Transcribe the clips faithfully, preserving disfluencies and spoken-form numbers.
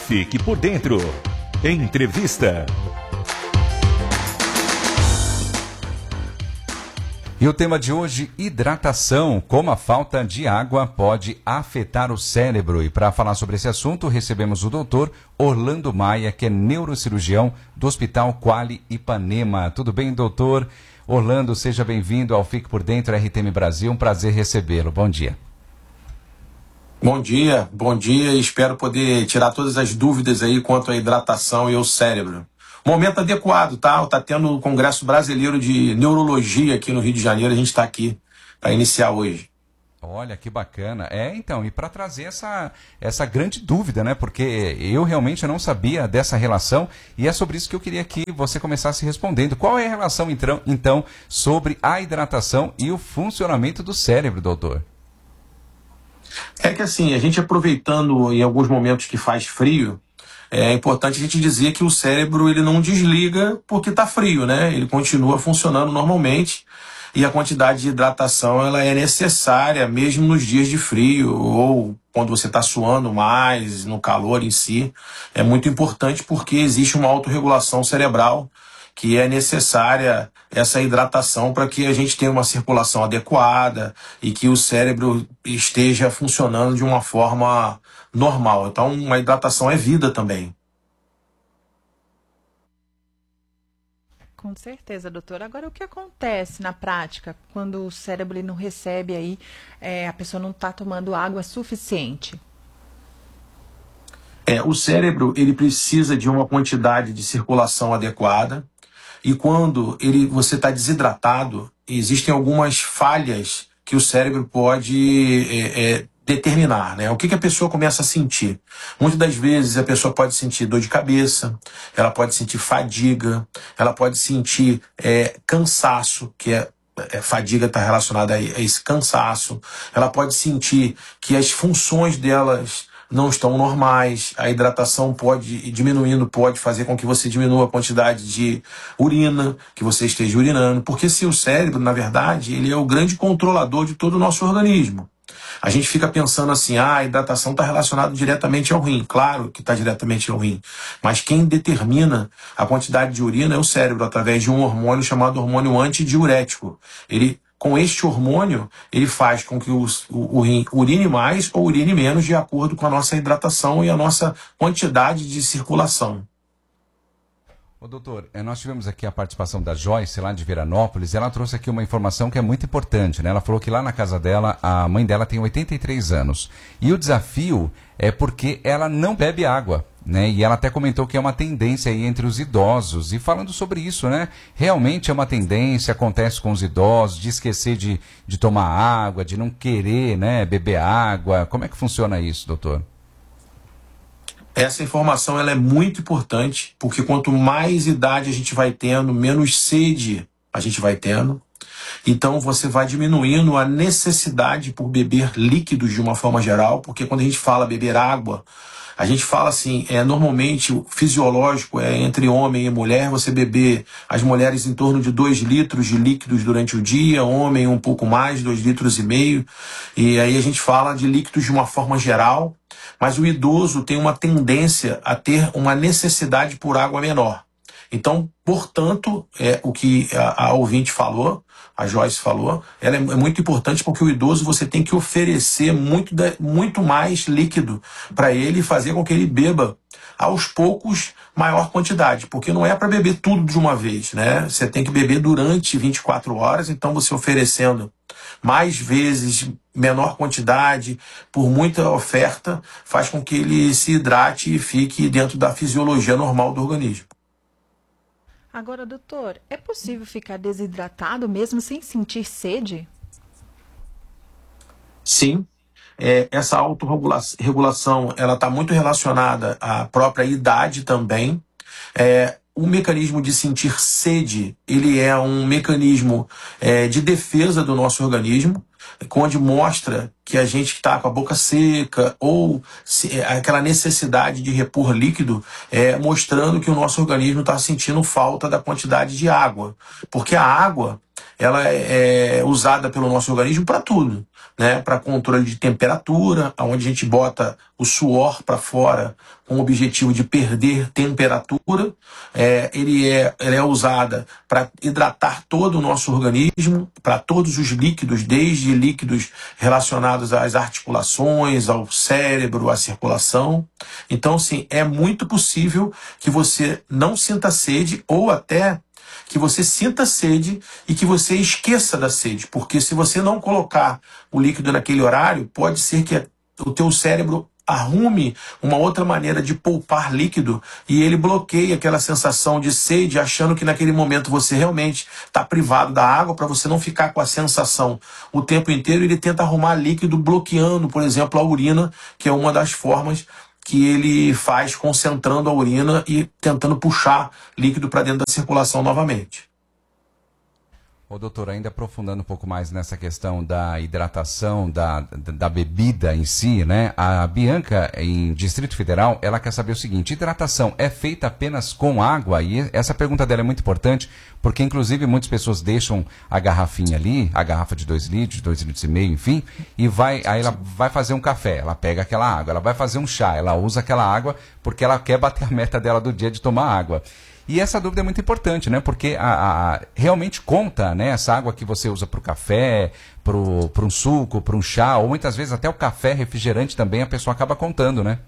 Fique por dentro. Entrevista. E o tema de hoje, hidratação, como a falta de água pode afetar o cérebro. E para falar sobre esse assunto, recebemos o doutor Orlando Maia, que é neurocirurgião do Hospital Quali Ipanema. Tudo bem, doutor? Orlando, seja bem-vindo ao Fique por Dentro R T M Brasil, um prazer recebê-lo. Bom dia. Bom dia, bom dia e espero poder tirar todas as dúvidas aí quanto à hidratação e ao cérebro. Momento adequado, tá? Tá tendo o Congresso Brasileiro de Neurologia aqui no Rio de Janeiro, a gente está aqui para iniciar hoje. Olha, que bacana. É, então, e para trazer essa, essa grande dúvida, né? Porque eu realmente não sabia dessa relação e é sobre isso que eu queria que você começasse respondendo. Qual é a relação, então, então sobre a hidratação e o funcionamento do cérebro, doutor? É que assim, a gente aproveitando em alguns momentos que faz frio, é importante a gente dizer que o cérebro ele não desliga porque está frio, né? Ele continua funcionando normalmente e a quantidade de hidratação ela é necessária mesmo nos dias de frio ou quando você está suando mais, no calor em si. É muito importante porque existe uma autorregulação cerebral que é necessária essa hidratação para que a gente tenha uma circulação adequada e que o cérebro esteja funcionando de uma forma normal. Então, uma hidratação é vida também. Com certeza, doutor. Agora, o que acontece na prática quando o cérebro ele não recebe aí, é, a pessoa não está tomando água suficiente? É, o cérebro ele precisa de uma quantidade de circulação adequada. E quando ele, você está desidratado, existem algumas falhas que o cérebro pode é, é, determinar, né? O que, que a pessoa começa a sentir? Muitas das vezes a pessoa pode sentir dor de cabeça, ela pode sentir fadiga, ela pode sentir é, cansaço, que é, é fadiga está relacionada a, a esse cansaço, ela pode sentir que as funções delas não estão normais, a hidratação pode, diminuindo, pode fazer com que você diminua a quantidade de urina que você esteja urinando, porque se o cérebro, na verdade, ele é o grande controlador de todo o nosso organismo. A gente fica pensando assim, ah, a hidratação está relacionada diretamente ao rim. Claro que está diretamente ao rim, mas quem determina a quantidade de urina é o cérebro, através de um hormônio chamado hormônio antidiurético. Ele Com este hormônio, ele faz com que o, o, o rim urine mais ou urine menos de acordo com a nossa hidratação e a nossa quantidade de circulação. Ô, doutor, nós tivemos aqui a participação da Joyce, lá de Veranópolis, e ela trouxe aqui uma informação que é muito importante, né? Ela falou que lá na casa dela, a mãe dela tem oitenta e três anos. E o desafio é porque ela não bebe água, né? E ela até comentou que é uma tendência aí entre os idosos. E falando sobre isso, né? Realmente é uma tendência, acontece com os idosos, de esquecer de, de tomar água, de não querer, né, beber água. Como é que funciona isso, doutor? Essa informação ela é muito importante, porque quanto mais idade a gente vai tendo, menos sede a gente vai tendo. Então você vai diminuindo a necessidade por beber líquidos de uma forma geral, porque quando a gente fala beber água, a gente fala assim, é, normalmente o fisiológico é entre homem e mulher, você beber, as mulheres em torno de dois litros de líquidos durante o dia, homem um pouco mais, dois litros e meio, e aí a gente fala de líquidos de uma forma geral, mas o idoso tem uma tendência a ter uma necessidade por água menor. Então, portanto, é, o que a, a ouvinte falou, a Joyce falou, ela é, é muito importante porque o idoso você tem que oferecer muito, de, muito mais líquido para ele e fazer com que ele beba aos poucos maior quantidade, porque não é para beber tudo de uma vez, né? Você tem que beber durante vinte e quatro horas, então você oferecendo mais vezes, menor quantidade, por muita oferta, faz com que ele se hidrate e fique dentro da fisiologia normal do organismo. Agora, doutor, é possível ficar desidratado mesmo sem sentir sede? Sim. É, essa autorregulação ela está muito relacionada à própria idade também. É, o mecanismo de sentir sede, ele é um mecanismo é, de defesa do nosso organismo, onde mostra que a gente está com a boca seca ou se, aquela necessidade de repor líquido, é, mostrando que o nosso organismo está sentindo falta da quantidade de água. Porque a água ela é usada pelo nosso organismo para tudo, né? Para controle de temperatura, onde a gente bota o suor para fora com o objetivo de perder temperatura. É, ele é, ela é usada para hidratar todo o nosso organismo, para todos os líquidos, desde líquidos relacionados às articulações, ao cérebro, à circulação. Então, sim, é muito possível que você não sinta sede ou até que você sinta sede e que você esqueça da sede, porque se você não colocar o líquido naquele horário, pode ser que o teu cérebro arrume uma outra maneira de poupar líquido e ele bloqueia aquela sensação de sede, achando que naquele momento você realmente está privado da água, para você não ficar com a sensação o tempo inteiro. Ele tenta arrumar líquido bloqueando, por exemplo, a urina, que é uma das formas que ele faz, concentrando a urina e tentando puxar líquido para dentro da circulação novamente. Ô, doutor, ainda aprofundando um pouco mais nessa questão da hidratação, da, da bebida em si, né? A Bianca, em Distrito Federal, ela quer saber o seguinte: hidratação é feita apenas com água? E essa pergunta dela é muito importante, porque inclusive muitas pessoas deixam a garrafinha ali, a garrafa de dois litros, dois litros e meio, enfim, e vai, aí ela vai fazer um café, ela pega aquela água, ela vai fazer um chá, ela usa aquela água porque ela quer bater a meta dela do dia de tomar água. E essa dúvida é muito importante, né? Porque a, a, realmente conta, né? Essa água que você usa para o café, para um suco, para um chá, ou muitas vezes até o café refrigerante também a pessoa acaba contando, né?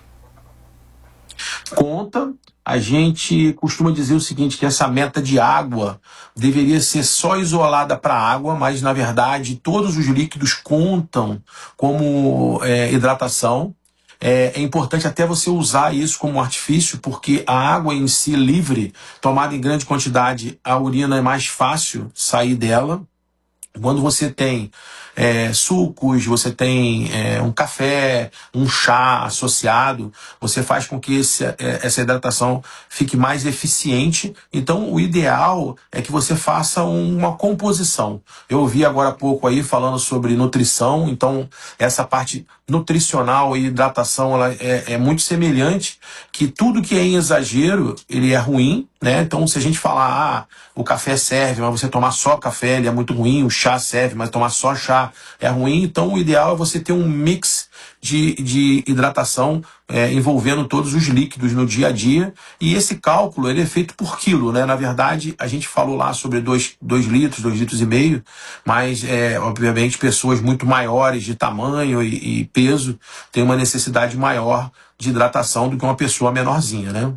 Conta. A gente costuma dizer o seguinte, que essa meta de água deveria ser só isolada para a água, mas na verdade todos os líquidos contam como é, hidratação. É, é importante até você usar isso como artifício, porque a água em si livre, tomada em grande quantidade, a urina é mais fácil sair dela. Quando você tem é, sucos, você tem é, um café, um chá associado, você faz com que esse, é, essa hidratação fique mais eficiente. Então, o ideal é que você faça uma composição. Eu ouvi agora há pouco aí falando sobre nutrição, então essa parte nutricional e hidratação ela é, é muito semelhante, que tudo que é em exagero, ele é ruim, né? Então, se a gente falar, ah, o café serve, mas você tomar só café, ele é muito ruim, o chá serve, mas tomar só chá é ruim. Então, o ideal é você ter um mix de, de hidratação é, envolvendo todos os líquidos no dia a dia. E esse cálculo, ele é feito por quilo, né? Na verdade, a gente falou lá sobre dois litros, dois litros e meio, mas, é, obviamente, pessoas muito maiores de tamanho e, e peso têm uma necessidade maior de hidratação do que uma pessoa menorzinha, né?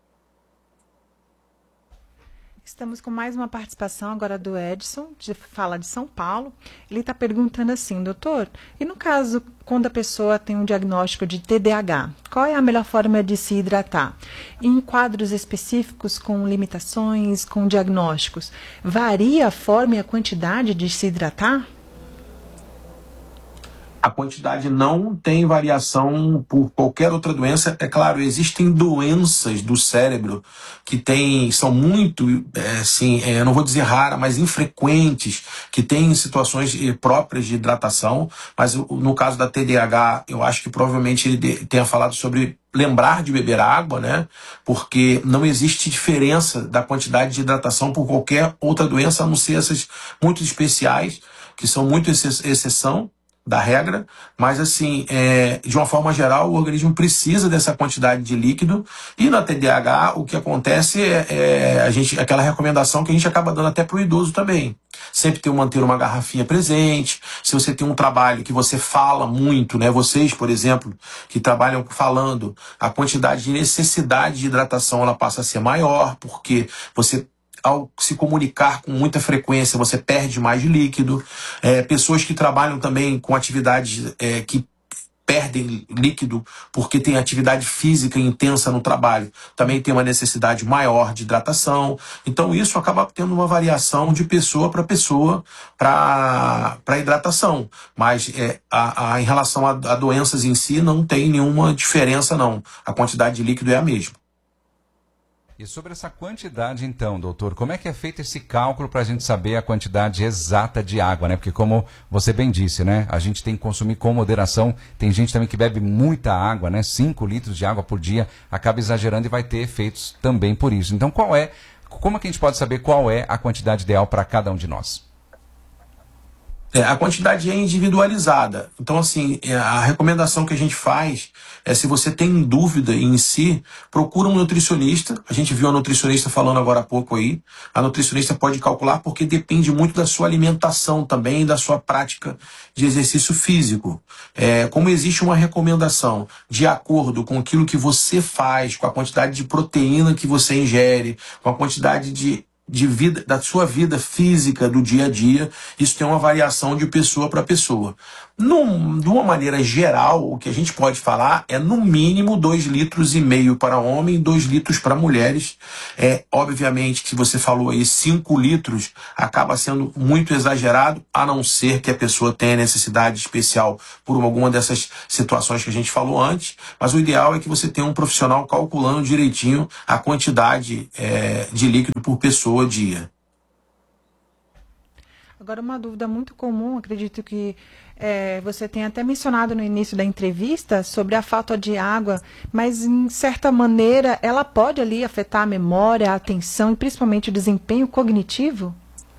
Estamos com mais uma participação agora do Edson, de fala de São Paulo. Ele está perguntando assim, doutor, e no caso, quando a pessoa tem um diagnóstico de T D A H, qual é a melhor forma de se hidratar? Em quadros específicos, com limitações, com diagnósticos, varia a forma e a quantidade de se hidratar? A quantidade não tem variação por qualquer outra doença. É claro, existem doenças do cérebro que tem, são muito, é, assim, é, eu não vou dizer raras, mas infrequentes, que têm situações próprias de hidratação. Mas no caso da T D A H, eu acho que provavelmente ele tenha falado sobre lembrar de beber água, né? Porque não existe diferença da quantidade de hidratação por qualquer outra doença, a não ser essas muito especiais, que são muito exceção da regra, mas assim, é, de uma forma geral, o organismo precisa dessa quantidade de líquido. E na T D A H, o que acontece é, é a gente, aquela recomendação que a gente acaba dando até para o idoso também. Sempre ter, manter uma garrafinha presente. Se você tem um trabalho que você fala muito, né? Vocês, por exemplo, que trabalham falando, a quantidade de necessidade de hidratação ela passa a ser maior, porque você, ao se comunicar com muita frequência, você perde mais líquido. É, pessoas que trabalham também com atividades é, que perdem líquido porque tem atividade física intensa no trabalho, também tem uma necessidade maior de hidratação. Então isso acaba tendo uma variação de pessoa para pessoa para a hidratação. Mas é, a, a, em relação a, a doenças em si, não tem nenhuma diferença não. A quantidade de líquido é a mesma. E sobre essa quantidade, então, doutor, como é que é feito esse cálculo para a gente saber a quantidade exata de água, né? Porque como você bem disse, né? A gente tem que consumir com moderação. Tem gente também que bebe muita água, né? cinco litros de água por dia, acaba exagerando e vai ter efeitos também por isso. Então, qual é Como é que a gente pode saber qual é a quantidade ideal para cada um de nós? É, a quantidade é individualizada. Então, assim, a recomendação que a gente faz é, se você tem dúvida em si, procura um nutricionista. A gente viu a nutricionista falando agora há pouco aí. A nutricionista pode calcular porque depende muito da sua alimentação também e da sua prática de exercício físico. É, como existe uma recomendação de acordo com aquilo que você faz, com a quantidade de proteína que você ingere, com a quantidade de de vida, da sua vida física do dia a dia, isso tem uma variação de pessoa para pessoa. Num, de uma maneira geral, o que a gente pode falar é no mínimo dois litros e meio para homem e dois litros para mulheres. É, obviamente que você falou aí cinco litros acaba sendo muito exagerado, a não ser que a pessoa tenha necessidade especial por alguma dessas situações que a gente falou antes, mas o ideal é que você tenha um profissional calculando direitinho a quantidade é, de líquido por pessoa ao dia. Agora, uma dúvida muito comum, acredito que é, você tenha até mencionado no início da entrevista sobre a falta de água, mas, em certa maneira, ela pode ali afetar a memória, a atenção e principalmente o desempenho cognitivo?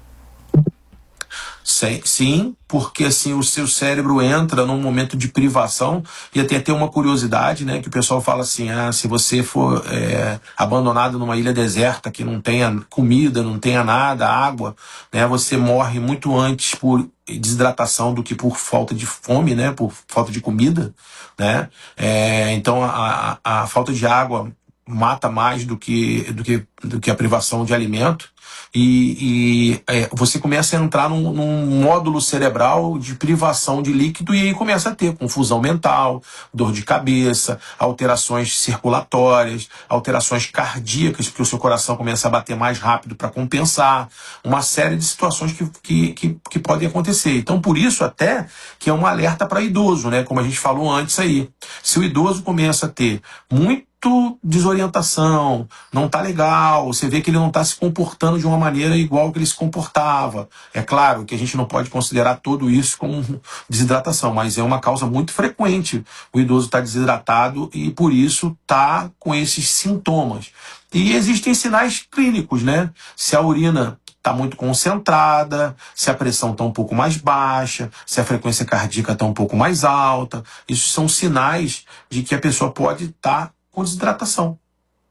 Sim, porque assim o seu cérebro entra num momento de privação, e tem até uma curiosidade, né, que o pessoal fala assim, ah, se você for é, abandonado numa ilha deserta que não tenha comida, não tenha nada, água, né, você morre muito antes por desidratação do que por falta de fome, né, por falta de comida, né, é, então a, a, a falta de água mata mais do que, do que, do que a privação de alimento. E, e é, você começa a entrar num, num módulo cerebral de privação de líquido, e aí começa a ter confusão mental, dor de cabeça, alterações circulatórias, alterações cardíacas, porque o seu coração começa a bater mais rápido para compensar, uma série de situações que, que, que, que podem acontecer. Então, por isso até que é um alerta para idoso, né? Como a gente falou antes aí. Se o idoso começa a ter muito desorientação, não tá legal, você vê que ele não está se comportando de uma maneira igual que ele se comportava. É claro que a gente não pode considerar tudo isso como desidratação, mas é uma causa muito frequente. O idoso está desidratado e por isso está com esses sintomas. E existem sinais clínicos, né? Se a urina está muito concentrada, se a pressão está um pouco mais baixa, se a frequência cardíaca está um pouco mais alta, isso são sinais de que a pessoa pode estar tá com desidratação.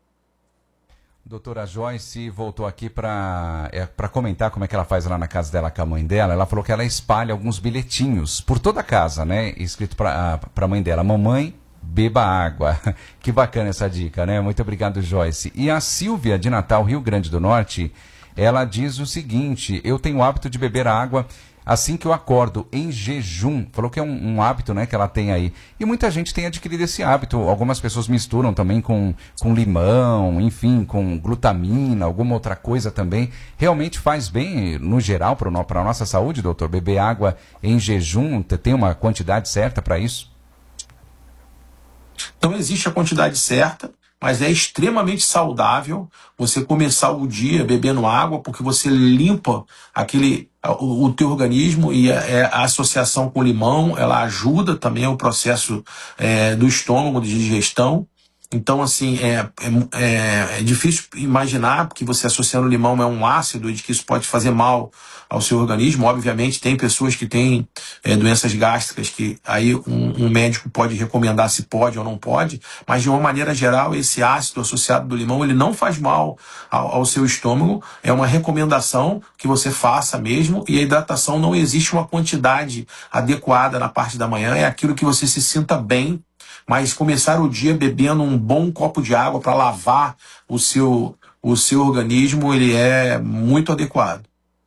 Doutora Joyce voltou aqui para é, para comentar como é que ela faz lá na casa dela com a mãe dela. Ela falou que ela espalha alguns bilhetinhos por toda a casa, né? Escrito para a mãe dela: mamãe, beba água. Que bacana essa dica, né? Muito obrigado, Joyce. E a Silvia, de Natal, Rio Grande do Norte, ela diz o seguinte: eu tenho o hábito de beber água assim que eu acordo, em jejum. Falou que é um, um hábito, né, que ela tem aí. E muita gente tem adquirido esse hábito. Algumas pessoas misturam também com, com limão, enfim, com glutamina, alguma outra coisa também. Realmente faz bem, no geral, para a nossa saúde, doutor? Beber água em jejum, tem uma quantidade certa para isso? Não existe a quantidade certa, mas é extremamente saudável você começar o dia bebendo água, porque você limpa aquele, o, o teu organismo, e a, a associação com o limão, ela ajuda também o processo é, do estômago, de digestão. Então, assim, é, é, é difícil imaginar que você associando o limão é um ácido e de que isso pode fazer mal ao seu organismo. Obviamente, tem pessoas que têm é, doenças gástricas que aí um, um médico pode recomendar se pode ou não pode, mas de uma maneira geral, esse ácido associado do limão, ele não faz mal ao, ao seu estômago. É uma recomendação que você faça mesmo, e a hidratação não existe uma quantidade adequada na parte da manhã, é aquilo que você se sinta bem. Mas começar o dia bebendo um bom copo de água para lavar o seu, o seu organismo, ele é muito adequado.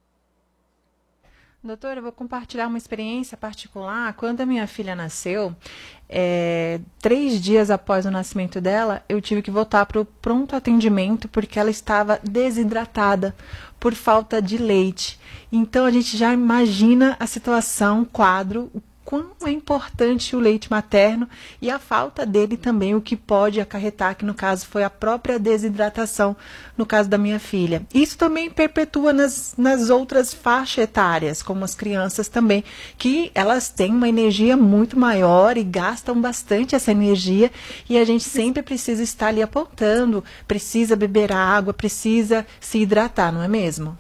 Doutor, eu vou compartilhar uma experiência particular. Quando a minha filha nasceu, é, três dias após o nascimento dela, eu tive que voltar para o pronto atendimento porque ela estava desidratada por falta de leite. Então, a gente já imagina a situação, o quadro, quão é importante o leite materno e a falta dele também, o que pode acarretar, que no caso foi a própria desidratação, no caso da minha filha. Isso também perpetua nas, nas outras faixas etárias, como as crianças também, que elas têm uma energia muito maior e gastam bastante essa energia, e a gente sempre precisa estar ali apontando, precisa beber água, precisa se hidratar, não é mesmo?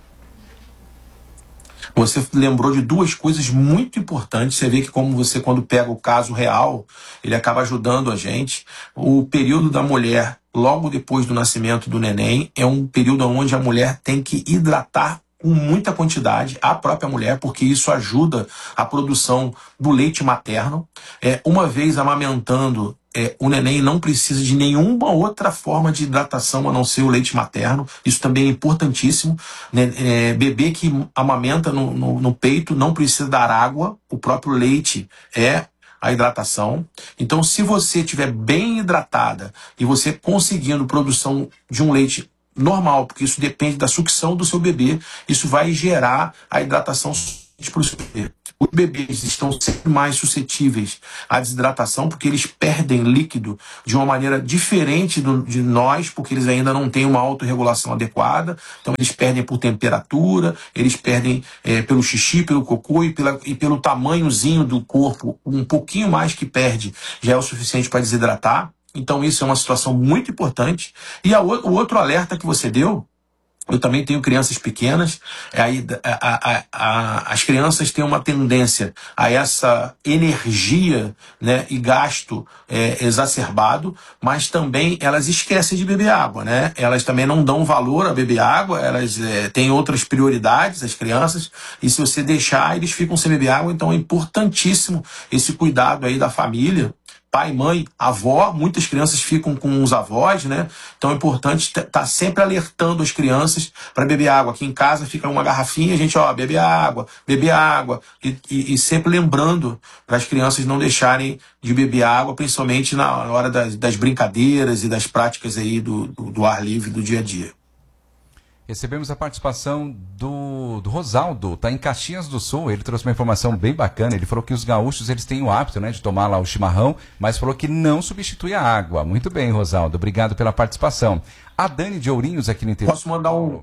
Você lembrou de duas coisas muito importantes. Você vê que como você, quando pega o caso real, ele acaba ajudando a gente. O período da mulher, logo depois do nascimento do neném, é um período onde a mulher tem que hidratar com muita quantidade a própria mulher, porque isso ajuda a produção do leite materno. É, uma vez amamentando, é, o neném não precisa de nenhuma outra forma de hidratação a não ser o leite materno. Isso também é importantíssimo. Né? É, bebê que amamenta no, no, no peito não precisa dar água, o próprio leite é a hidratação. Então, se você estiver bem hidratada e você conseguindo produção de um leite normal, porque isso depende da sucção do seu bebê, isso vai gerar a hidratação para o seu bebê. Os bebês estão sempre mais suscetíveis à desidratação porque eles perdem líquido de uma maneira diferente do, de nós, porque eles ainda não têm uma autorregulação adequada. Então eles perdem por temperatura, eles perdem é, pelo xixi, pelo cocô e, pela, e pelo tamanhozinho do corpo. Um pouquinho mais que perde já é o suficiente para desidratar. Então isso é uma situação muito importante. E a, o outro alerta que você deu, eu também tenho crianças pequenas, aí a, a, a, as crianças têm uma tendência a essa energia, né, e gasto é, exacerbado, mas também elas esquecem de beber água, né? Elas também não dão valor a beber água, elas é, têm outras prioridades, as crianças, e se você deixar, eles ficam sem beber água. Então é importantíssimo esse cuidado aí da família, pai, mãe, avó. Muitas crianças ficam com os avós, né? Então é importante estar tá sempre alertando as crianças para beber água. Aqui em casa fica uma garrafinha, a gente, ó, beber água, beber água. E, e, e sempre lembrando para as crianças não deixarem de beber água, principalmente na hora das, das brincadeiras e das práticas aí do, do, do ar livre do dia a dia. Recebemos a participação do, do Rosaldo, tá em Caxias do Sul. Ele trouxe uma informação bem bacana. Ele falou que os gaúchos eles têm o hábito, né, de tomar lá o chimarrão, mas falou que não substitui a água. Muito bem, Rosaldo. Obrigado pela participação. A Dani de Ourinhos aqui no interior. Posso mandar um...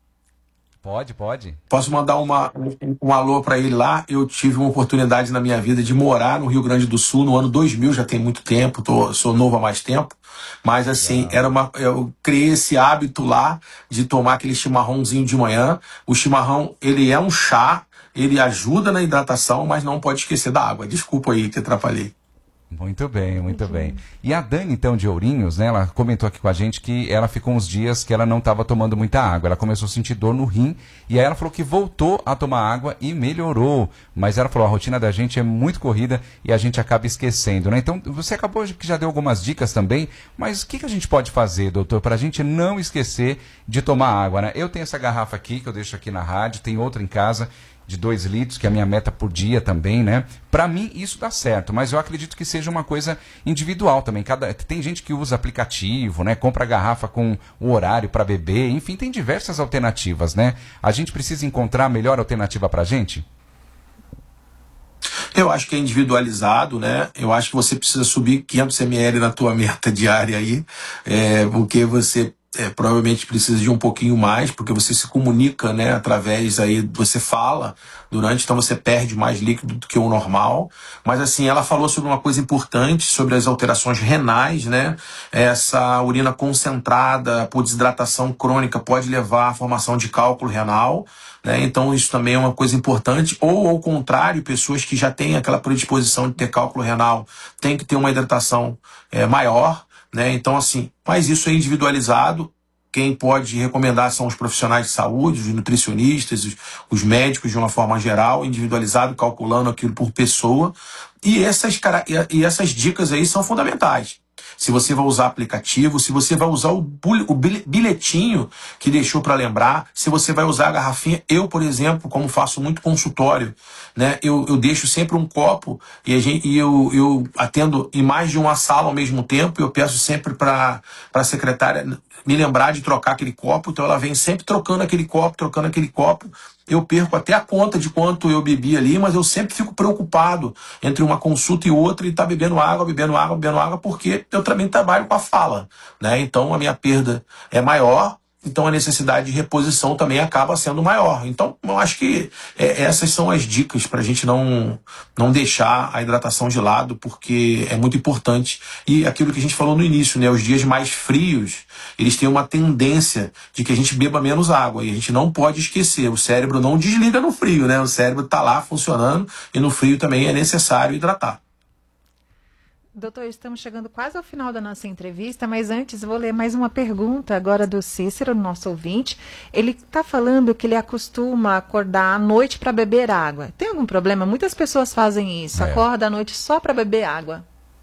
Pode, pode. Posso mandar uma, um, um alô para ele lá. Eu tive uma oportunidade na minha vida de morar no Rio Grande do Sul no ano dois mil, já tem muito tempo, tô, sou novo há mais tempo. Mas assim, era uma, eu criei esse hábito lá de tomar aquele chimarrãozinho de manhã. O chimarrão, ele é um chá, ele ajuda na hidratação, mas não pode esquecer da água. Desculpa aí que atrapalhei. Muito bem, muito uhum. bem. E a Dani, então, de Ourinhos, né, ela comentou aqui com a gente que ela ficou uns dias que ela não estava tomando muita água. Ela começou a sentir dor no rim e aí ela falou que voltou a tomar água e melhorou. Mas ela falou, a rotina da gente é muito corrida e a gente acaba esquecendo, né? Então, você acabou que já deu algumas dicas também, mas o que, que a gente pode fazer, doutor, para a gente não esquecer de tomar água, né? Eu tenho essa garrafa aqui, que eu deixo aqui na rádio, tem outra em casa, de dois litros, que é a minha meta por dia também, né? Para mim isso dá certo, mas eu acredito que seja uma coisa individual também. Cada, tem gente que usa aplicativo, né? Compra a garrafa com o horário para beber, enfim, tem diversas alternativas, né? A gente precisa encontrar a melhor alternativa para a gente? Eu acho que é individualizado, né? Eu acho que você precisa subir quinhentos mililitros na tua meta diária aí, é, porque você É, provavelmente precisa de um pouquinho mais, porque você se comunica, né, através aí, você fala durante, então você perde mais líquido do que o normal. Mas assim, ela falou sobre uma coisa importante, sobre as alterações renais, né? Essa urina concentrada por desidratação crônica pode levar à formação de cálculo renal, né? Então isso também é uma coisa importante. Ou ao contrário, pessoas que já têm aquela predisposição de ter cálculo renal têm que ter uma hidratação é, maior, né? Então, assim, mas isso é individualizado. Quem pode recomendar são os profissionais de saúde, os nutricionistas, os, os médicos de uma forma geral, individualizado, calculando aquilo por pessoa. E essas, e essas dicas aí são fundamentais. Se você vai usar aplicativo, se você vai usar o, o bilhetinho que deixou para lembrar, se você vai usar a garrafinha. Eu, por exemplo, como faço muito consultório, né, eu, eu deixo sempre um copo e, a gente, e eu, eu atendo em mais de uma sala ao mesmo tempo. Eu peço sempre para a secretária me lembrar de trocar aquele copo, então ela vem sempre trocando aquele copo, trocando aquele copo. eu perco até a conta de quanto eu bebi ali, mas eu sempre fico preocupado entre uma consulta e outra e tá bebendo água, bebendo água, bebendo água, porque eu também trabalho com a fala, né? Então a minha perda é maior, então a necessidade de reposição também acaba sendo maior. Então eu acho que é, essas são as dicas para a gente não, não deixar a hidratação de lado, porque é muito importante. E aquilo que a gente falou no início, né? Os dias mais frios, eles têm uma tendência de que a gente beba menos água. E a gente não pode esquecer, o cérebro não desliga no frio, né? O cérebro está lá funcionando e no frio também é necessário hidratar. Doutor, estamos chegando quase ao final da nossa entrevista, mas antes vou ler mais uma pergunta agora do Cícero, nosso ouvinte. Ele está falando que ele acostuma acordar à noite para beber água. Tem algum problema? Muitas pessoas fazem isso, é. Acorda à noite só para beber água.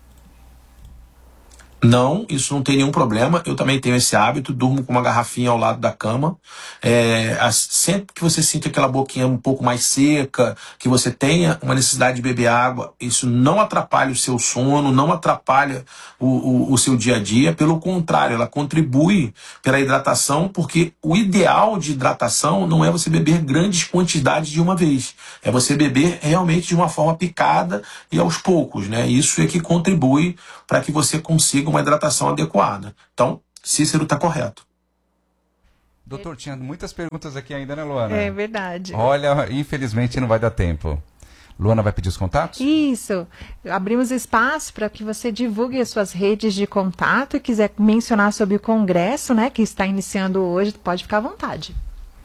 Não, isso não tem nenhum problema. Eu também tenho esse hábito, durmo com uma garrafinha ao lado da cama. É, sempre que você sinta aquela boquinha um pouco mais seca, que você tenha uma necessidade de beber água, isso não atrapalha o seu sono, não atrapalha o, o, o seu dia a dia. Pelo contrário, ela contribui pela hidratação, porque o ideal de hidratação não é você beber grandes quantidades de uma vez. É você beber realmente de uma forma picada e aos poucos, né? Isso é que contribui para que você consiga uma hidratação adequada. Então, Cícero está correto. Doutor, tinha muitas perguntas aqui ainda, né, Luana? É verdade. Olha, infelizmente não vai dar tempo. Luana vai pedir os contatos? Isso. Abrimos espaço para que você divulgue as suas redes de contato e quiser mencionar sobre o congresso, né, que está iniciando hoje, pode ficar à vontade.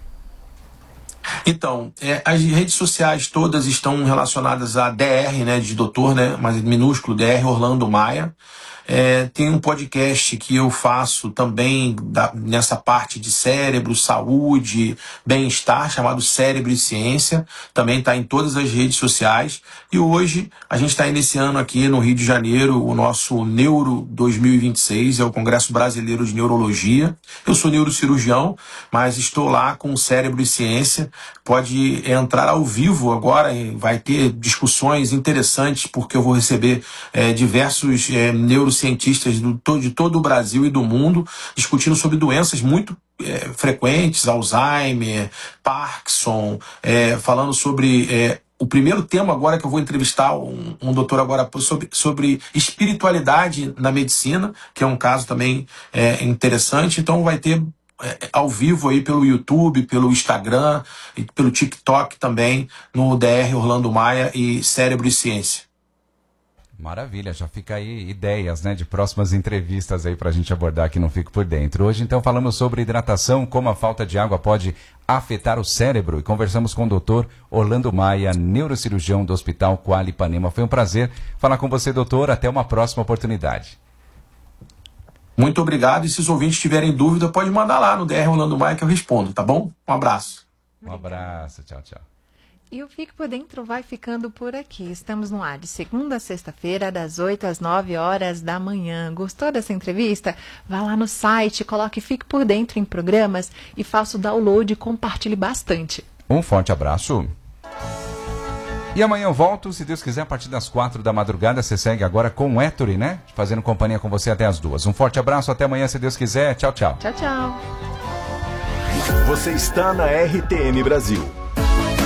Então, é, as redes sociais todas estão relacionadas a D R, né, de doutor, né, mas minúsculo, D R Orlando Maia. É, tem um podcast que eu faço também da, nessa parte de cérebro, saúde, bem-estar, chamado Cérebro e Ciência. Também está em todas as redes sociais. E hoje a gente está iniciando aqui no Rio de Janeiro o nosso Neuro dois mil e vinte e seis, é o Congresso Brasileiro de Neurologia. Eu sou neurocirurgião, mas estou lá com Cérebro e Ciência. Pode entrar ao vivo agora, vai ter discussões interessantes, porque eu vou receber é, diversos é, neurocientistas cientistas do, de todo o Brasil e do mundo, discutindo sobre doenças muito é, frequentes, Alzheimer, Parkinson, é, falando sobre... É, o primeiro tema agora que eu vou entrevistar um, um doutor agora sobre, sobre espiritualidade na medicina, que é um caso também é, interessante. Então vai ter é, ao vivo aí pelo YouTube, pelo Instagram e pelo TikTok também, no D R Orlando Maia e Cérebro e Ciência. Maravilha, já fica aí ideias, né, de próximas entrevistas aí pra gente abordar aqui no Fico por Dentro. Hoje, então, falamos sobre hidratação, como a falta de água pode afetar o cérebro, e conversamos com o doutor Orlando Maia, neurocirurgião do Hospital Quali Ipanema. Foi um prazer falar com você, doutor. Até uma próxima oportunidade. Muito obrigado, e se os ouvintes tiverem dúvida, pode mandar lá no D R Orlando Maia que eu respondo, tá bom? Um abraço. Um abraço, tchau, tchau. E o Fique por Dentro vai ficando por aqui. Estamos no ar de segunda a sexta-feira, das oito às nove horas da manhã. Gostou dessa entrevista? Vá lá no site, coloque Fique por Dentro em programas e faça o download e compartilhe bastante. Um forte abraço. E amanhã eu volto, se Deus quiser, a partir das quatro da madrugada. Você segue agora com o Ettore, né? Fazendo companhia com você até as duas. Um forte abraço, até amanhã, se Deus quiser. Tchau, tchau. Tchau, tchau. Você está na R T M Brasil.